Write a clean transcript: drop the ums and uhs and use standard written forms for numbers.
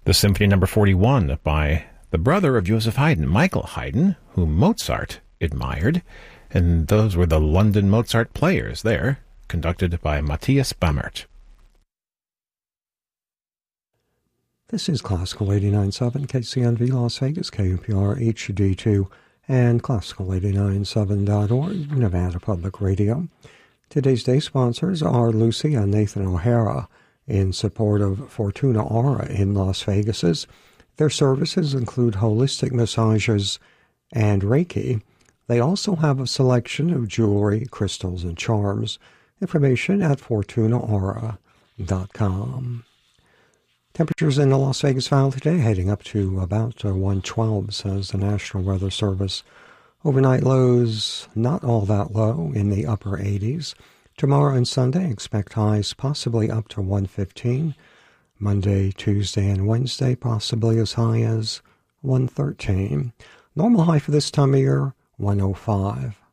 The Symphony No. 41 by the brother of Joseph Haydn, Michael Haydn, whom Mozart admired. And those were the London Mozart Players there, conducted by Matthias Bammert. This is Classical 89.7, KCNV Las Vegas, KUPR HD2, and Classical897.org, Nevada Public Radio. Today's day sponsors are Lucy and Nathan O'Hara in support of Fortuna Aura in Las Vegas. Their services include holistic massages and Reiki. They also have a selection of jewelry, crystals, and charms. Information at fortunaaura.com. Temperatures in the Las Vegas Valley today heading up to about 112, says the National Weather Service. Overnight lows not all that low in the upper 80s. Tomorrow and Sunday expect highs possibly up to 115. Monday, Tuesday, and Wednesday possibly as high as 113. Normal high for this time of year, 105.